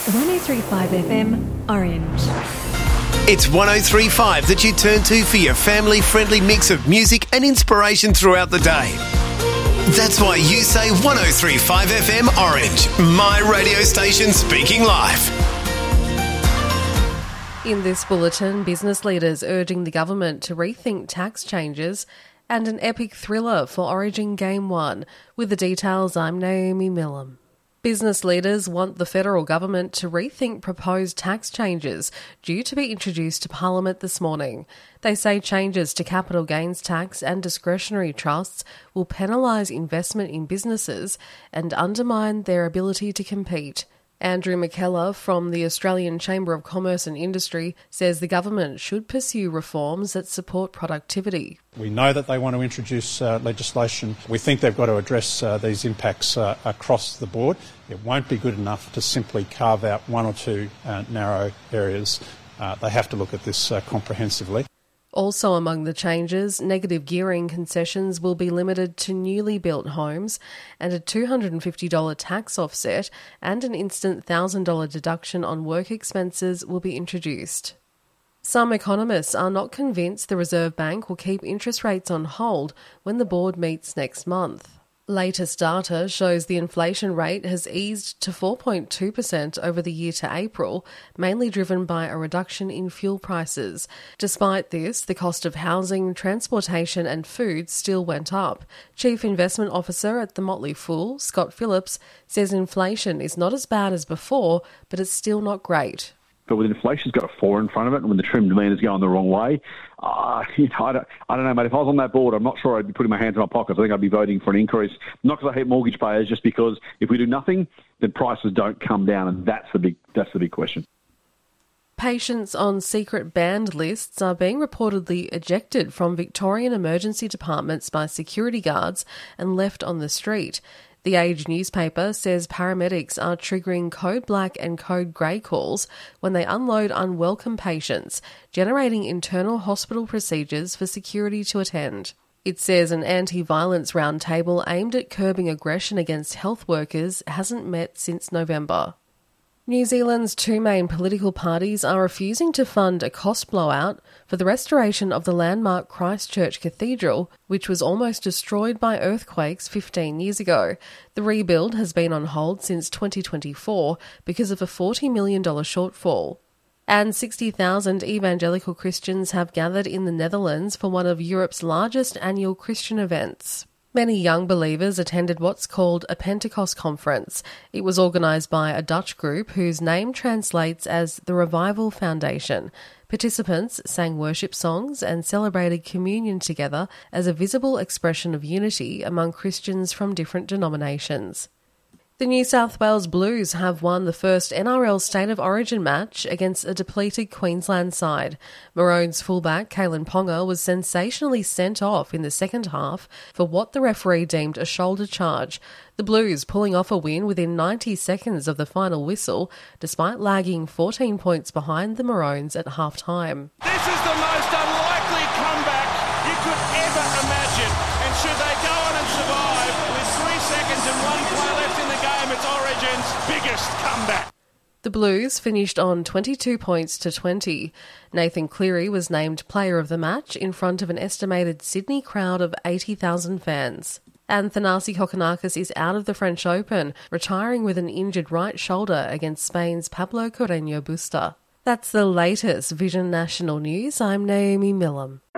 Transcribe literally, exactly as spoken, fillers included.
one oh three point five F M, Orange. It's one oh three point five that you turn to for your family-friendly mix of music and inspiration throughout the day. That's why you say one oh three point five F M Orange, my radio station speaking live. In this bulletin, business leaders urging the government to rethink tax changes and an epic thriller for Origin Game one. With the details, I'm Naomi Millam. Business leaders want the federal government to rethink proposed tax changes due to be introduced to Parliament this morning. They say changes to capital gains tax and discretionary trusts will penalise investment in businesses and undermine their ability to compete. Andrew McKellar from the Australian Chamber of Commerce and Industry says the government should pursue reforms that support productivity. We know that they want to introduce uh, legislation. We think they've got to address uh, these impacts uh, across the board. It won't be good enough to simply carve out one or two uh, narrow areas. Uh, they have to look at this uh, comprehensively. Also among the changes, negative gearing concessions will be limited to newly built homes, and a two hundred fifty dollars tax offset and an instant one thousand dollars deduction on work expenses will be introduced. Some economists are not convinced the Reserve Bank will keep interest rates on hold when the board meets next month. Latest data shows the inflation rate has eased to four point two percent over the year to April, mainly driven by a reduction in fuel prices. Despite this, the cost of housing, transportation and food still went up. Chief Investment Officer at the Motley Fool, Scott Phillips, says inflation is not as bad as before, but it's still not great. But when inflation's got a four in front of it and when the trim demand is going the wrong way, uh, you know, I, don't, I don't know, mate. If I was on that board, I'm not sure I'd be putting my hands in my pockets. I think I'd be voting for an increase, not because I hate mortgage payers, just because if we do nothing, then prices don't come down, and that's the big, that's the big question. Patients on secret banned lists are being reportedly ejected from Victorian emergency departments by security guards and left on the street. The Age newspaper says paramedics are triggering code black and code grey calls when they unload unwelcome patients, generating internal hospital procedures for security to attend. It says an anti-violence roundtable aimed at curbing aggression against health workers hasn't met since November. New Zealand's two main political parties are refusing to fund a cost blowout for the restoration of the landmark Christchurch Cathedral, which was almost destroyed by earthquakes fifteen years ago. The rebuild has been on hold since twenty twenty-four because of a forty million dollars shortfall. And sixty thousand evangelical Christians have gathered in the Netherlands for one of Europe's largest annual Christian events. Many young believers attended what's called a Pentecost conference. It was organised by a Dutch group whose name translates as the Revival Foundation. Participants sang worship songs and celebrated communion together as a visible expression of unity among Christians from different denominations. The New South Wales Blues have won the first N R L State of Origin match against a depleted Queensland side. Maroons fullback Kalen Ponga was sensationally sent off in the second half for what the referee deemed a shoulder charge. The Blues pulling off a win within ninety seconds of the final whistle, despite lagging fourteen points behind the Maroons at half-time. This is the most unlikely comeback you could ever imagine. And should they go on and survive with three seconds and one play left in the game, it's Origin's biggest comeback. The Blues finished on twenty-two points to twenty. Nathan Cleary was named player of the match in front of an estimated Sydney crowd of eighty thousand fans. And Thanasi Kokkinakis is out of the French Open, retiring with an injured right shoulder against Spain's Pablo Carreño Busta. That's the latest Vision National News. I'm Naomi Millam.